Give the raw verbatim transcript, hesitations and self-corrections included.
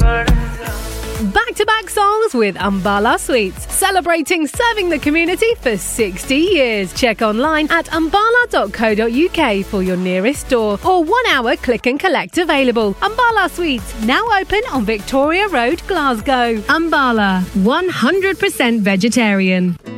Back-to-back songs with Ambala Sweets, celebrating serving the community for sixty years. Check online at ambala dot co dot uk for your nearest store or one-hour click and collect available. Ambala Sweets, now open on Victoria Road, Glasgow. Ambala, one hundred percent vegetarian.